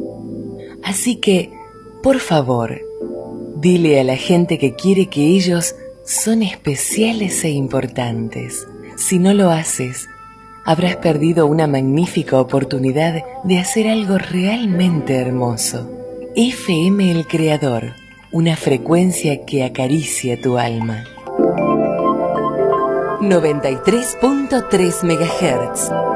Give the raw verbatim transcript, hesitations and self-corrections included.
Así que, por favor, dile a la gente que quiere que ellos son especiales e importantes. Si no lo haces, habrás perdido una magnífica oportunidad de hacer algo realmente hermoso. F M El Creador, una frecuencia que acaricia tu alma. noventa y tres punto tres megahertz.